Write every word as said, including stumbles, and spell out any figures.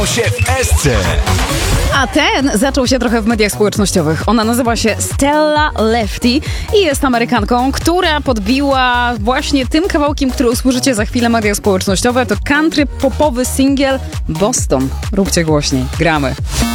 się w Esce. A ten zaczął się trochę w mediach społecznościowych. Ona nazywa się Stella Lefty i jest Amerykanką, która podbiła właśnie tym kawałkiem, który usłyszycie za chwilę, media społecznościowe. To country popowy singiel Boston. Róbcie głośniej. Gramy.